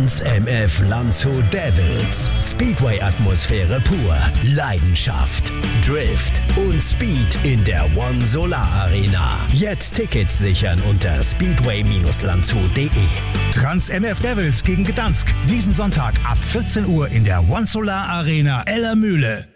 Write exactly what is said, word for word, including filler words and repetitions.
Trans-M F Landshut Devils. Speedway-Atmosphäre pur. Leidenschaft, Drift und Speed in der One Solar Arena. Jetzt Tickets sichern unter speedway Landshut punkt de. Trans-M F Devils gegen Gdansk. Diesen Sonntag ab vierzehn Uhr in der One Solar Arena Ellermühle.